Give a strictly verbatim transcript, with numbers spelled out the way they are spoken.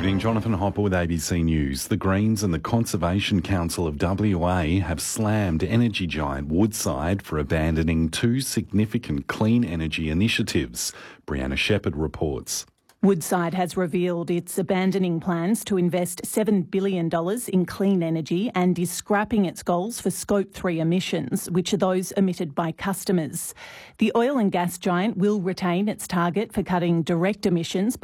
evening. Jonathan Hopper with A B C News. The Greens and the Conservation Council of W A have slammed energy giant Woodside for abandoning two significant clean energy initiatives. Brianna Shepherd reports. Woodside has revealed it's abandoning plans to invest seven billion dollars in clean energy and is scrapping its goals for Scope three emissions, which are those emitted by customers. The oil and gas giant will retain its target for cutting direct emissions